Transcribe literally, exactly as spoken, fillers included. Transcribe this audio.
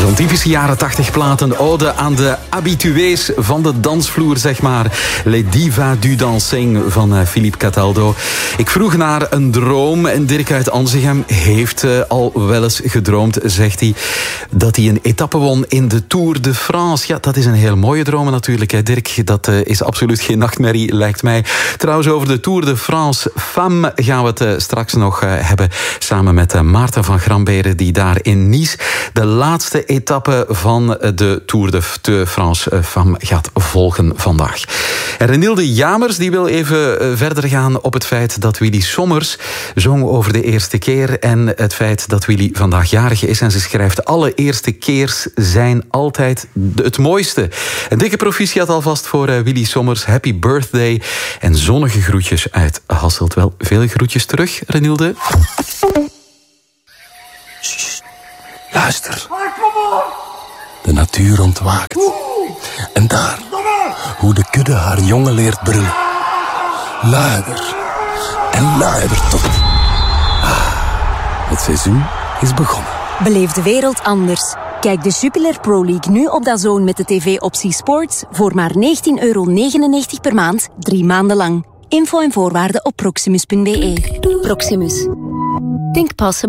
Zo'n typische jaren tachtig platen, ode aan de habitués van de dansvloer, zeg maar. Les Divas du Dancing van uh, Philippe Cataldo. Ik vroeg naar een droom en Dirk uit Anzegem heeft uh, al wel eens gedroomd, zegt hij, dat hij een etappe won in de Tour de France. Ja, dat is een heel mooie droom natuurlijk, hè, Dirk. Dat uh, is absoluut geen nachtmerrie, lijkt mij. Trouwens, over de Tour de France Femme gaan we het uh, straks nog uh, hebben, samen met uh, Maarten van Gramberen, die daar in Nice de laatste etappe van de Tour de France Femme gaat volgen vandaag. En Renilde Jamers die wil even verder gaan op het feit dat Willy Sommers zong over de eerste keer en het feit dat Willy vandaag jarig is. En ze schrijft: alle eerste keers zijn altijd het mooiste. Een dikke proficiat alvast voor Willy Sommers. Happy birthday en zonnige groetjes uit Hasselt. Wel, veel groetjes terug, Renilde. Sst, luister. De natuur ontwaakt. En daar, hoe de kudde haar jongen leert brullen. Luider en luider tot. Ah, het seizoen is begonnen. Beleef de wereld anders. Kijk de Jupiler Pro League nu op D A Z N met de tv-optie Sports voor maar negentien euro negenennegentig per maand, drie maanden lang. Info en voorwaarden op proximus punt be. Proximus. Think possible.